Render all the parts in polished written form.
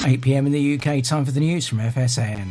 8 p.m. in the UK, time for the news from FSN.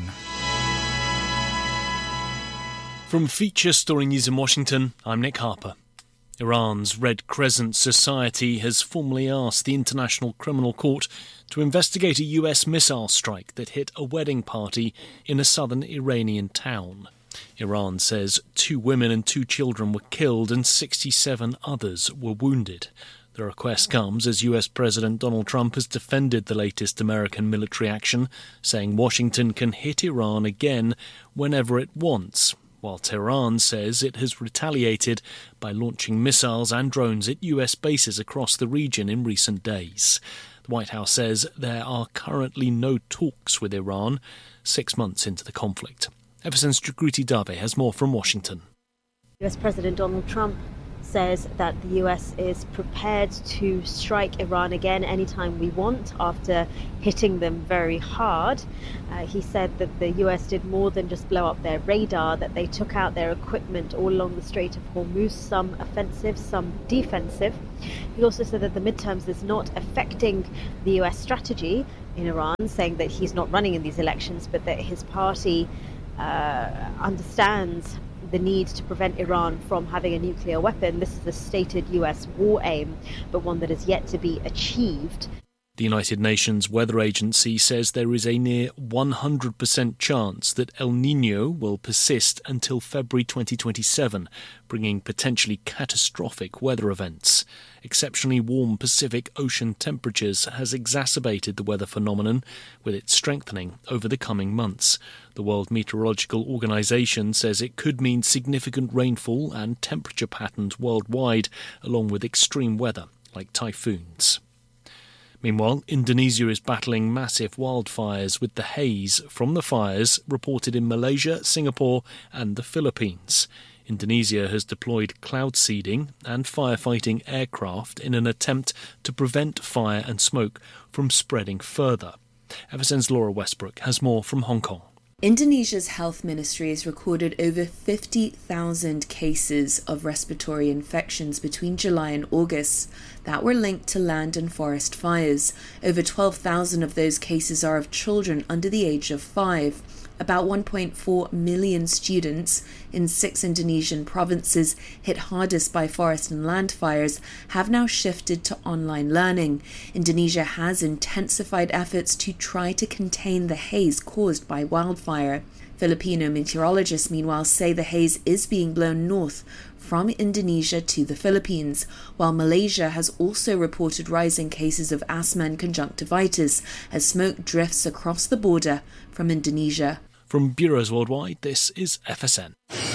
From Feature Story News in Washington, I'm Nick Harper. Iran's Red Crescent Society has formally asked the International Criminal Court to investigate a US missile strike that hit a wedding party in a southern Iranian town. Iran says 2 women and 2 children were killed and 67 others were wounded. The request comes as US President Donald Trump has defended the latest American military action, saying Washington can hit Iran again whenever it wants, while Tehran says it has retaliated by launching missiles and drones at US bases across the region in recent days. The White House says there are currently no talks with Iran 6 months into the conflict. FSN's Jagruti Dave has more from Washington. US President Donald Trump says that the US is prepared to strike Iran again anytime we want after hitting them very hard. He said that the US did more than just blow up their radar, that they took out their equipment all along the Strait of Hormuz, some offensive, some defensive. He also said that the midterms is not affecting the US strategy in Iran, saying that he's not running in these elections, but that his party understands the need to prevent Iran from having a nuclear weapon. This is the stated US war aim, but one that is yet to be achieved. The United Nations Weather Agency says there is a near 100% chance that El Niño will persist until February 2027, bringing potentially catastrophic weather events. Exceptionally warm Pacific Ocean temperatures has exacerbated the weather phenomenon, with it strengthening over the coming months. The World Meteorological Organization says it could mean significant rainfall and temperature patterns worldwide, along with extreme weather like typhoons. Meanwhile, Indonesia is battling massive wildfires, with the haze from the fires reported in Malaysia, Singapore and the Philippines. Indonesia has deployed cloud seeding and firefighting aircraft in an attempt to prevent fire and smoke from spreading further. FSN's Laura Westbrook has more from Hong Kong. Indonesia's health ministry has recorded over 50,000 cases of respiratory infections between July and August that were linked to land and forest fires. Over 12,000 of those cases are of children under the age of 5. About 1.4 million students in 6 Indonesian provinces hit hardest by forest and land fires have now shifted to online learning. Indonesia has intensified efforts to try to contain the haze caused by wildfire. Filipino meteorologists, meanwhile, say the haze is being blown north from Indonesia to the Philippines, while Malaysia has also reported rising cases of asthma and conjunctivitis as smoke drifts across the border from Indonesia. From Bureaus Worldwide, this is FSN.